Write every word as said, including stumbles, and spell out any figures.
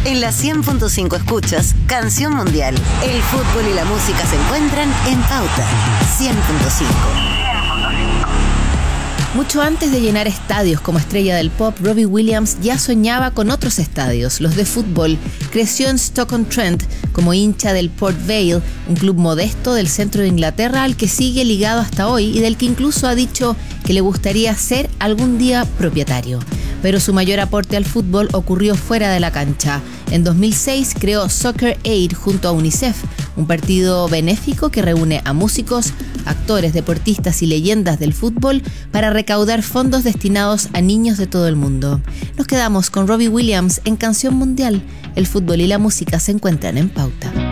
En la cien punto cinco escuchas Canción Mundial. El fútbol y la música se encuentran en Pauta cien punto cinco. Mucho antes de llenar estadios como estrella del pop, Robbie Williams ya soñaba con otros estadios, los de fútbol. Creció en Stoke-on-Trent como hincha del Port Vale, un club modesto del centro de Inglaterra al que sigue ligado hasta hoy y del que incluso ha dicho que le gustaría ser algún día propietario. Pero su mayor aporte al fútbol ocurrió fuera de la cancha. En dos mil seis creó Soccer Aid junto a UNICEF, un partido benéfico que reúne a músicos, actores, deportistas y leyendas del fútbol para recaudar fondos destinados a niños de todo el mundo. Nos quedamos con Robbie Williams en Canción Mundial. El fútbol y la música se encuentran en Pauta.